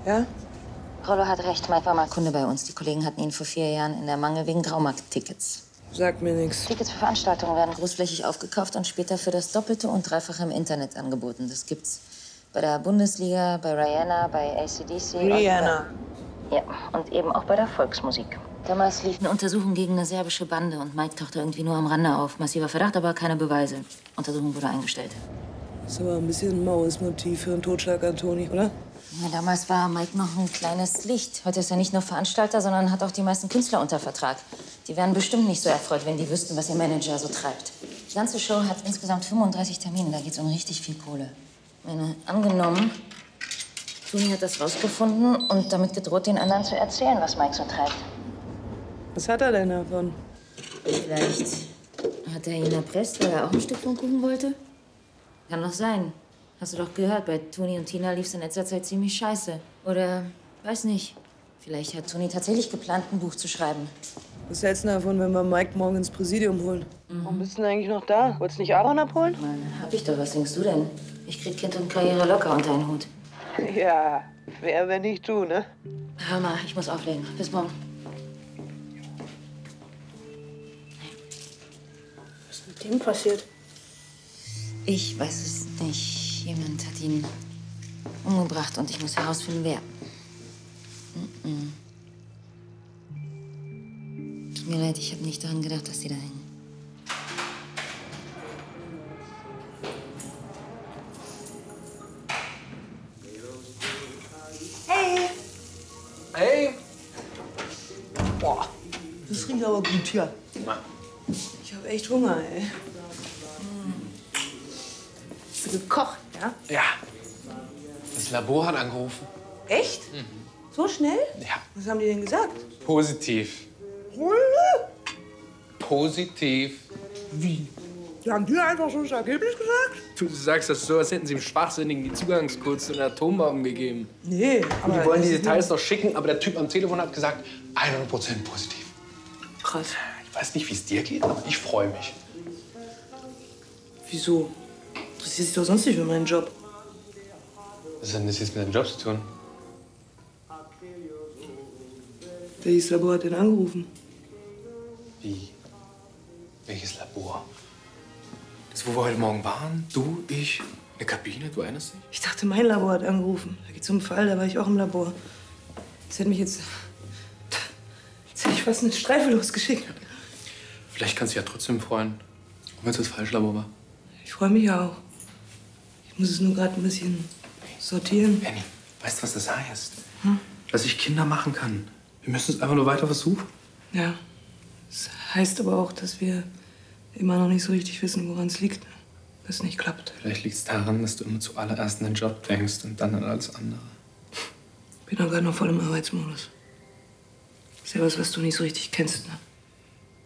Ja? Rollo hat recht, Mike war mal Kunde bei uns. Die Kollegen hatten ihn vor 4 Jahren in der Mangel wegen Graumarkt-Tickets. Sagt mir nichts. Tickets für Veranstaltungen werden großflächig aufgekauft und später für das Doppelte und Dreifache im Internet angeboten. Das gibt's bei der Bundesliga, bei Rihanna, bei AC/DC. Rihanna. Ja, und eben auch bei der Volksmusik. Damals lief eine Untersuchung gegen eine serbische Bande und Mike tauchte irgendwie nur am Rande auf. Massiver Verdacht, aber keine Beweise. Untersuchung wurde eingestellt. Das ist aber ein bisschen ein maues Motiv für einen Totschlag an Toni, oder? Ja, damals war Mike noch ein kleines Licht. Heute ist er nicht nur Veranstalter, sondern hat auch die meisten Künstler unter Vertrag. Die wären bestimmt nicht so erfreut, wenn die wüssten, was ihr Manager so treibt. Die ganze Show hat insgesamt 35 Termine. Da geht's um richtig viel Kohle. Ich meine, angenommen, Toni hat das rausgefunden und damit gedroht, den anderen zu erzählen, was Mike so treibt. Was hat er denn davon? Vielleicht hat er ihn erpresst, weil er auch ein Stück vom Kuchen wollte? Kann doch sein. Hast du doch gehört, bei Toni und Tina lief's in letzter Zeit ziemlich scheiße. Oder, weiß nicht, vielleicht hat Toni tatsächlich geplant, ein Buch zu schreiben. Was hältst du davon, wenn wir Mike morgen ins Präsidium holen? Warum bist du denn eigentlich noch da? Wolltest du nicht Aaron abholen? Mann, hab ich doch. Was denkst du denn? Ich krieg Kind und Karriere locker unter einen Hut. Ja, wer, wenn nicht du, ne? Hör mal, ich muss auflegen. Bis morgen. Was ist mit dem passiert? Ich weiß es nicht. Jemand hat ihn umgebracht und ich muss herausfinden, wer. Tut mir leid, ich habe nicht daran gedacht, dass die da hängen. Hey! Hey! Boah, das riecht aber gut hier. Ich habe echt Hunger, ey. Hast du gekocht, ja? Ja. Das Labor hat angerufen. Echt? So schnell? Ja. Was haben die denn gesagt? Positiv. Positiv. Wie? Die haben dir einfach so das Ergebnis gesagt? Du sagst das so, als hätten sie dem Schwachsinnigen die Zugangscodes zu den Atombomben gegeben. Nee, aber... Die wollen die Details noch schicken, aber der Typ am Telefon hat gesagt, 100% positiv. Krass. Ich weiß nicht, wie es dir geht, aber ich freue mich. Wieso? Interessiert sich doch sonst nicht für meinen Job. Was hat denn das jetzt mit deinem Job zu tun? Welches Labor hat denn angerufen? Wie? Welches Labor? Das, wo wir heute Morgen waren? Du, ich, eine Kabine, du erinnerst dich? Ich dachte, mein Labor hat angerufen. Da geht's um einen Fall, da war ich auch im Labor. Das hätte mich jetzt... Jetzt hätte ich fast eine Streife losgeschickt. Vielleicht kannst du dich ja trotzdem freuen, auch wenn es das falsche Labor war. Ich freue mich ja auch. Ich muss es nur gerade ein bisschen sortieren. Penny, weißt du, was das heißt? Dass ich Kinder machen kann. Wir müssen es einfach nur weiter versuchen. Ja. Das heißt aber auch, dass wir immer noch nicht so richtig wissen, woran es liegt. Dass es nicht klappt. Vielleicht liegt es daran, dass du immer zuallererst an den Job denkst und dann an alles andere. Bin doch gerade noch voll im Arbeitsmodus. Ist ja was du nicht so richtig kennst, ne?